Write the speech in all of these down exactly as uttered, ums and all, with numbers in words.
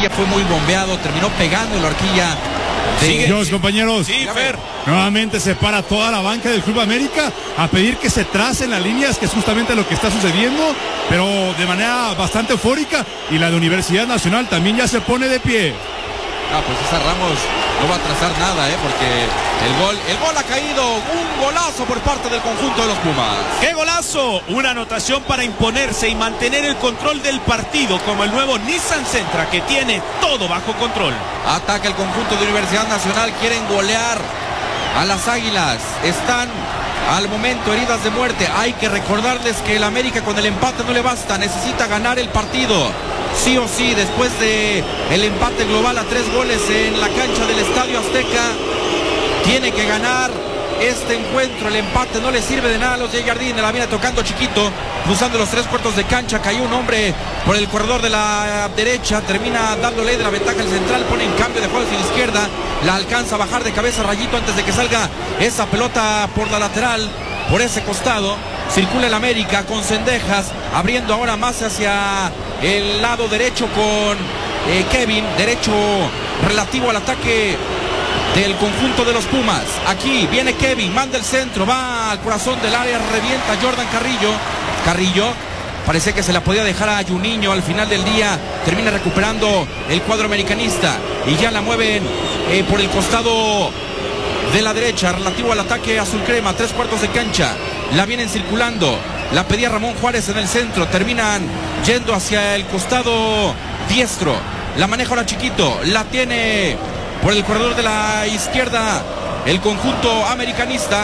Horquilla fue muy bombeado, terminó pegando en la horquilla. De... Dios, compañeros, sí, Fer. Nuevamente se para toda la banca del Club América a pedir que se tracen las líneas, que es justamente lo que está sucediendo, pero de manera bastante eufórica, y la de Universidad Nacional también ya se pone de pie. Ah, pues esa Ramos no va a trazar nada, ¿eh? Porque el gol, el gol ha caído, un golazo por parte del conjunto de los Pumas. ¡Qué golazo! Una anotación para imponerse y mantener el control del partido, como el nuevo Nissan Sentra, que tiene todo bajo control. Ataca el conjunto de Universidad Nacional, quieren golear a las Águilas. Están al momento heridas de muerte. Hay que recordarles que el América con el empate no le basta, necesita ganar el partido. Sí o sí, después de el empate global a tres goles en la cancha del Estadio Azteca, tiene que ganar este encuentro. El empate no le sirve de nada a los de Jardine. La viene tocando Chiquito, cruzando los tres cuartos de cancha. Cayó un hombre por el corredor de la derecha, termina dándole de la ventaja al central, pone en cambio de juego hacia la izquierda, la alcanza a bajar de cabeza Rayito antes de que salga esa pelota por la lateral, por ese costado. Circula el América con Cendejas, abriendo ahora más hacia el lado derecho con eh, Kevin, derecho relativo al ataque del conjunto de los Pumas. Aquí viene Kevin, manda el centro, va al corazón del área, revienta Jordan Carrillo. Carrillo, parece que se la podía dejar a Juninho al final del día, termina recuperando el cuadro americanista y ya la mueven eh, por el costado de la derecha, relativo al ataque azul crema, tres cuartos de cancha. La vienen circulando, la pedía Ramón Juárez en el centro, terminan yendo hacia el costado diestro. La maneja ahora Chiquito, la tiene por el corredor de la izquierda el conjunto americanista.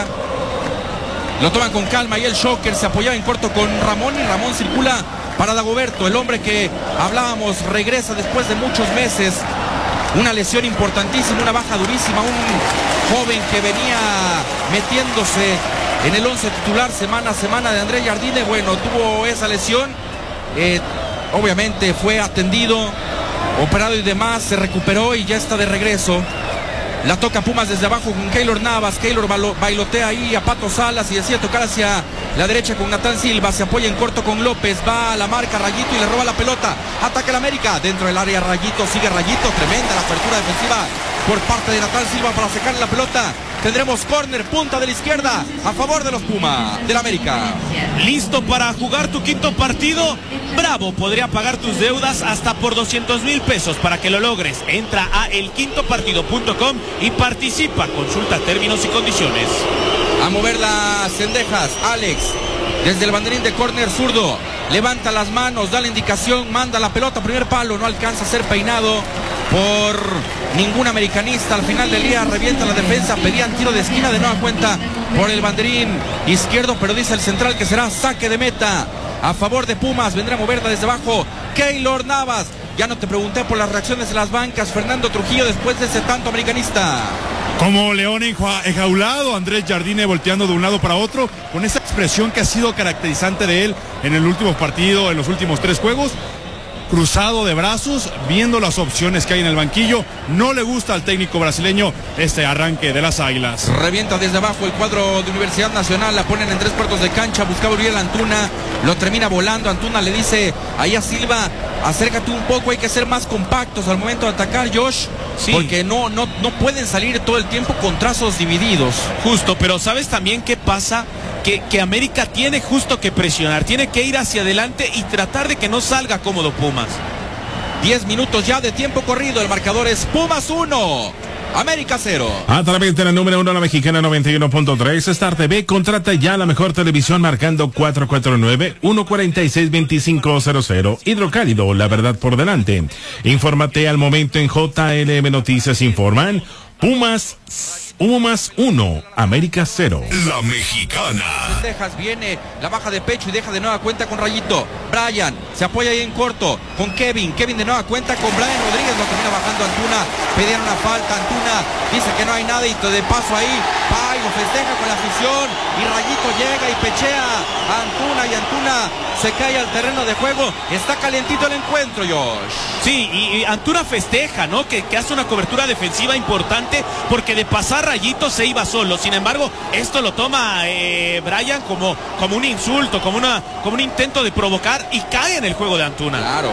Lo toman con calma y el Shocker se apoyaba en corto con Ramón, y Ramón circula para Dagoberto, el hombre que hablábamos regresa después de muchos meses. Una lesión importantísima, una baja durísima, un joven que venía metiéndose en el once titular semana a semana de Andrés Jardine. Bueno, tuvo esa lesión, eh, obviamente fue atendido, operado y demás, se recuperó y ya está de regreso. La toca Pumas desde abajo con Keylor Navas. Keylor bailotea ahí a Pato Salas y decide tocar hacia la derecha con Natán Silva. Se apoya en corto con López. Va a la marca Rayito y le roba la pelota. Ataca el América. Dentro del área Rayito. Sigue Rayito. Tremenda la apertura defensiva por parte de Natán Silva para sacarle la pelota. Tendremos córner, punta de la izquierda, a favor de los Pumas, del América. ¿Listo para jugar tu quinto partido? Bravo podría pagar tus deudas hasta por doscientos mil pesos. Para que lo logres, entra a el quinto partido punto com y participa. Consulta términos y condiciones. A mover las Cendejas, Alex, desde el banderín de córner zurdo, levanta las manos, da la indicación, manda la pelota, primer palo, no alcanza a ser peinado por ningún americanista. Al final del día revienta la defensa, pedían tiro de esquina de nueva cuenta por el banderín izquierdo, pero dice el central que será saque de meta a favor de Pumas. Vendrá a moverla desde abajo Keylor Navas. Ya no te pregunté por las reacciones de las bancas. Fernando Trujillo después de ese tanto americanista. Como león enjaulado, Andrés Jardine volteando de un lado para otro, con esa expresión que ha sido caracterizante de él en el último partido, en los últimos tres juegos. Cruzado de brazos, viendo las opciones que hay en el banquillo. No le gusta al técnico brasileño este arranque de las Águilas. Revienta desde abajo el cuadro de Universidad Nacional, la ponen en tres cuartos de cancha, buscaba Uriel Antuna, lo termina volando. Antuna le dice ahí a Silva, acércate un poco, hay que ser más compactos al momento de atacar, Josh, sí, porque no, no, no pueden salir todo el tiempo con trazos divididos. Justo, pero ¿sabes también qué pasa? Que, que América tiene justo que presionar, tiene que ir hacia adelante y tratar de que no salga cómodo Pumas. diez minutos ya de tiempo corrido, el marcador es Pumas uno, América cero. A través de la número uno, la mexicana noventa y uno punto tres, Star T V contrata ya la mejor televisión marcando cuatro cuatro nueve, uno cuatro seis, dos cinco cero cero. Hidrocálido, la verdad por delante. Infórmate al momento en J L M Noticias. Informan Pumas Pumas uno, América cero. La mexicana. Texas viene, la baja de pecho y deja de nueva cuenta con Rayito. Brian se apoya ahí en corto con Kevin. Kevin de nueva cuenta con Brian Rodríguez. Lo termina bajando Antuna. Pedían una falta. Antuna dice que no hay nada y de paso ahí va y lo festeja con la afición. Y Rayito llega y pechea a Antuna y Antuna se cae al terreno de juego. Está calientito el encuentro, Josh. Sí, y, y Antuna festeja, ¿no? Que, que hace una cobertura defensiva importante porque de pasar Rayito se iba solo. Sin embargo, esto lo toma eh, Brian como, como un insulto, como, una, como un intento de provocar y cae en el juego de Antuna. Claro.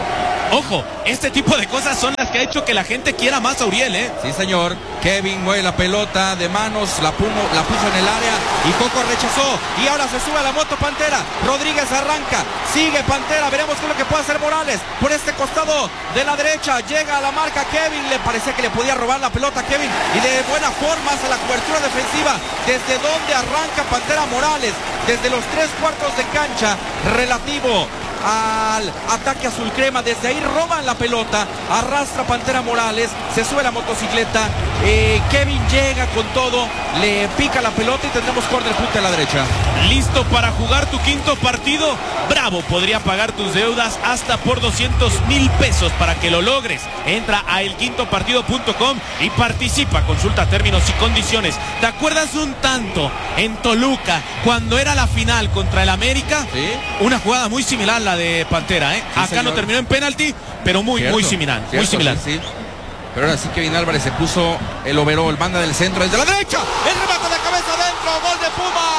Ojo, este tipo de cosas son las que ha hecho que la gente quiera más a Uriel, ¿eh? Sí, señor. Kevin mueve la pelota de manos, la, puno, la puso en el área y Coco rechazó. Y ahora se sube a la moto Pantera. Rodríguez arranca. Sigue Pantera. Veremos qué es lo que puede hacer Morales. Por este costado de la derecha llega a la marca Kevin. Le parecía que le podía robar la pelota a Kevin. Y de buena forma hace la cobertura defensiva. Desde donde arranca Pantera Morales. Desde los tres cuartos de cancha relativo al ataque azul crema. Desde ahí roban la pelota, arrastra Pantera Morales, se sube la motocicleta, eh, Kevin llega con todo, le pica la pelota y tendremos córner punta a la derecha. ¿Listo para jugar tu quinto partido? Bravo podría pagar tus deudas hasta por doscientos mil pesos. Para que lo logres, entra a el quinto partido punto com y participa. Consulta términos y condiciones. ¿Te acuerdas un tanto en Toluca cuando era la final contra el América? Sí. Una jugada muy similar a la de Pantera, ¿eh? Sí, Acá señor. no terminó en penalti, pero muy, Cierto, muy similar. cierto, muy similar. Sí, sí. Pero ahora sí Kevin Álvarez se puso el overall, banda del centro desde la derecha. El remate de cabeza adentro, gol de Pumas.